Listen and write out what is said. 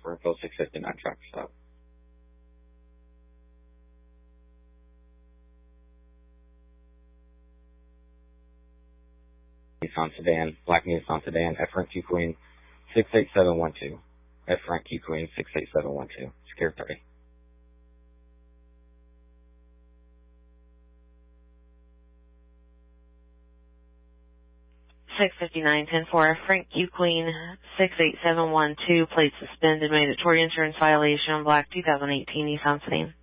Springfield 659 traffic stop. Nissan sedan, black Nissan sedan, FRQ Queen 68712. FRQ Queen 68712. Secure 30. 659-10-4, Frank Q. Queen, 68712, plate suspended, mandatory insurance violation on black 2018 Nissan sedan.